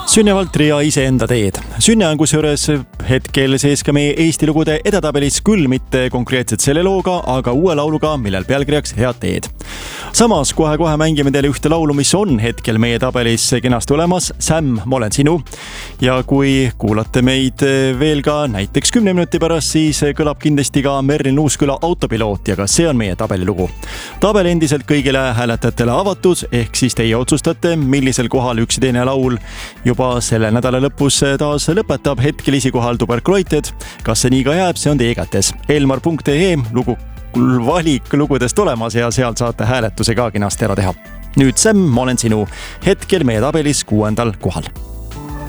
Sünnevalt rea iseenda teed. Sünne on kusjuures hetkel sees ka meie Eesti lugude edetabelis, küll mitte konkreetselt selle looga, aga uue lauluga, millel pealkirjaks Head teed. Samas kohe mängime teile ühte laulu, mis on hetkel meie tabelis kenasti olemas, Sam, ma olen sinu. Ja kui kuulate meid veel ka näiteks 10 minuti pärast, siis kõlab kindlasti ka Merlin Uusküla Autopiloot ja ka see on meie tabeli lugu. Tabel endiselt kõigile hääletajatele avatud, ehk siis teie otsustate, millisel kohal üks ja teine laul juba selle nädala lõpus taas lõpetab. Hetkel esikohal Tuberkuloited. Kas see nii ka jääb, see on teie kätes. Elmar.ee valik lugudest olemas ja sealt saate hääletuse ka kenasti ära teha. Nüüd Sam, ma olen sinu. Hetkel meie tabelis 6. kohal.